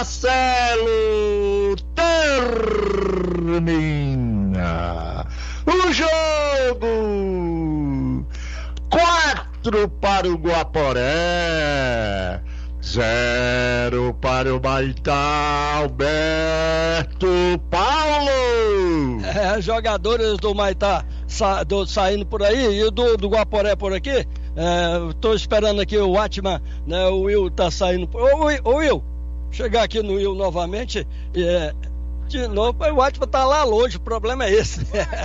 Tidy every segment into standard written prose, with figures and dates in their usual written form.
Marcelo, termina o jogo. 4 para o Guaporé, 0 para o Maitá. Alberto Paulo. Jogadores do Maitá saindo por aí e do Guaporé por aqui. Estou esperando aqui o Atman, né? O Will tá saindo. Ô Will, chegar aqui no Will novamente. De novo, o Atman tá lá longe, o problema é esse.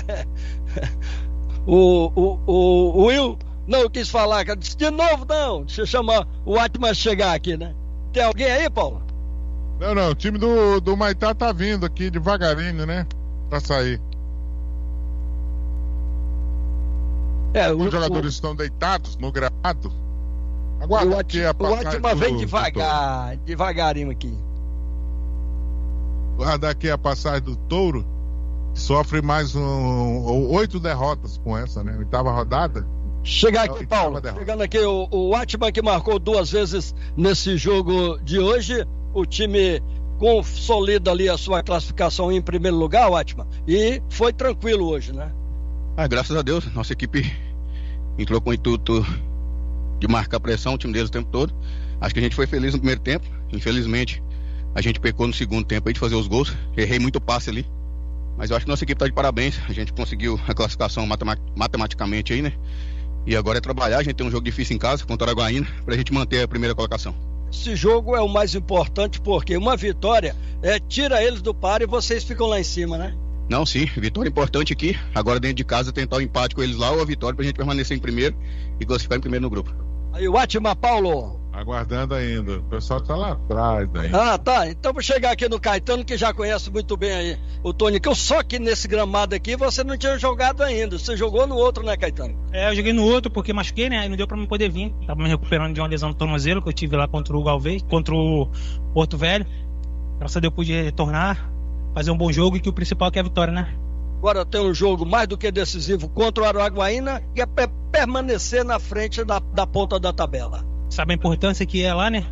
o Will não quis falar, disse de novo não. Deixa eu chamar o Atman chegar aqui, né? Tem alguém aí, Paulo? Não, o time do Maitá tá vindo aqui devagarinho, né? Pra sair. Os jogadores estão deitados no gramado. Aguarda aqui a passagem. O Atman vem devagarinho aqui. Guarda aqui a passagem do Touro. Sofre mais 8 derrotas com essa, né? 8ª rodada. Chegar aqui, Paulo. Chegando aqui, o Atman que marcou 2 vezes nesse jogo de hoje. O time consolida ali a sua classificação em primeiro lugar, o Atman. E foi tranquilo hoje, né? Graças a Deus, nossa equipe entrou com o intuito de marcar pressão, o time deles o tempo todo. Acho que a gente foi feliz no primeiro tempo. Infelizmente, a gente pecou no segundo tempo aí de fazer os gols. Errei muito passe ali. Mas eu acho que nossa equipe está de parabéns. A gente conseguiu a classificação matematicamente aí, né? E agora é trabalhar. A gente tem um jogo difícil em casa contra o Araguaína pra gente manter a primeira colocação. Esse jogo é o mais importante porque uma vitória tira eles do par e vocês ficam lá em cima, né? Não, sim, vitória importante aqui. Agora dentro de casa tentar o empate com eles lá ou a vitória pra gente permanecer em primeiro e classificar em primeiro no grupo. Aí o Atman, Paulo. Aguardando ainda. O pessoal tá lá atrás ainda. Tá. Então vou chegar aqui no Caetano, que já conhece muito bem aí o Tonicão. Só que nesse gramado aqui você não tinha jogado ainda. Você jogou no outro, né, Caetano? Eu joguei no outro porque machuquei, né? Aí não deu pra me poder vir. Tava me recuperando de uma lesão no tornozelo que eu tive lá contra o Galvez, contra o Porto Velho. Graças a Deus eu pude retornar, fazer um bom jogo e que o principal é a vitória, né? Agora tem um jogo mais do que decisivo contra o Araguaína, que é permanecer na frente da ponta da tabela. Sabe a importância que é lá, né?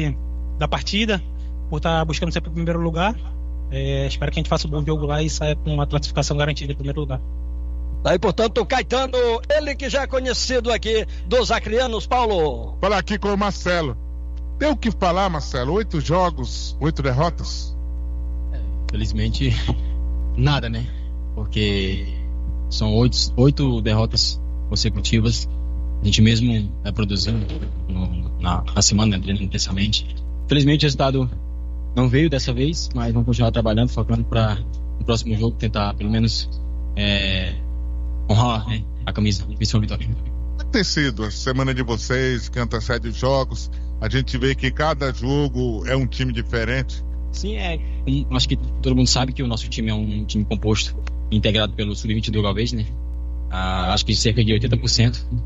Da partida, por estar buscando sempre o primeiro lugar. Espero que a gente faça um bom jogo lá e saia com uma classificação garantida em primeiro lugar. Aí, portanto, o Caetano, ele que já é conhecido aqui dos acrianos, Paulo. Falar aqui com o Marcelo. Tem o que falar, Marcelo? 8 jogos, 8 derrotas? Felizmente, nada, né? Porque são 8 derrotas consecutivas. A gente mesmo produzindo na semana, treinando intensamente. Felizmente o resultado não veio dessa vez, mas vamos continuar trabalhando, focando para no próximo jogo tentar pelo menos honrar, né, a camisa de vitória. Como tem sido a semana de vocês, que antecede os jogos? A gente vê que cada jogo é um time diferente. Sim, acho que todo mundo sabe que o nosso time é um time composto, integrado pelo Sub-20 do Galvez, né? Acho que cerca de 80%.